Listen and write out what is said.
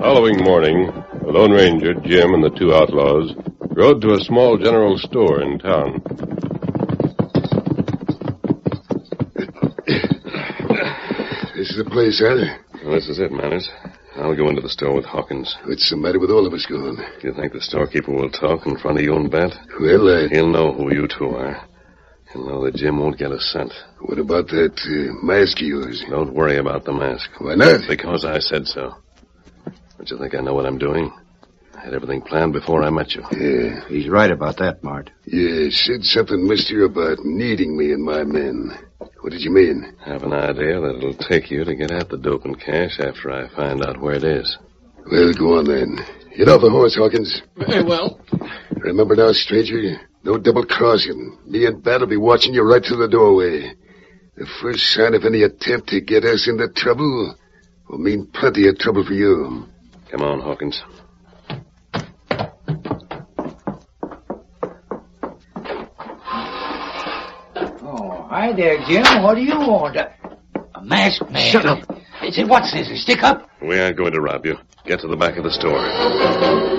following morning, the Lone Ranger, Jim, and the two outlaws rode to a small general store in town. This is the place, huh? Well, this is it, Manners. I'll go into the store with Hawkins. What's the matter with all of us going? Do you think the storekeeper will talk in front of you and Bent? Well, He'll know who you two are. He'll know that Jim won't get a cent. What about that mask of yours? Don't worry about the mask. Why not? Because I said so. Don't you think I know what I'm doing? I had everything planned before I met you. Yeah. He's right about that, Mart. Yeah, said something, mister, about needing me and my men. What did you mean? I have an idea that it'll take you to get at the dope and cash after I find out where it is. Well, go on then. Get off the horse, Hawkins. Very well. Remember now, stranger, no double-crossing. Me and Bat will be watching you right through the doorway. The first sign of any attempt to get us into trouble will mean plenty of trouble for you. Come on, Hawkins. Oh, hi there, Jim. What do you want? A masked man. Shut up. Say, what's this, a stick-up? We aren't going to rob you. Get to the back of the store.